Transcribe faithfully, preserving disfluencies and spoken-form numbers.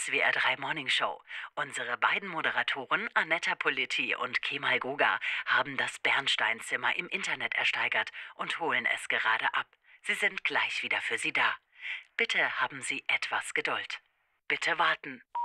S W R drei Morning Show. Unsere beiden Moderatoren Annetta Politi und Kemal Guga haben das Bernsteinzimmer im Internet ersteigert und holen es gerade ab. Sie sind gleich wieder für Sie da. Bitte haben Sie etwas Geduld. Bitte warten.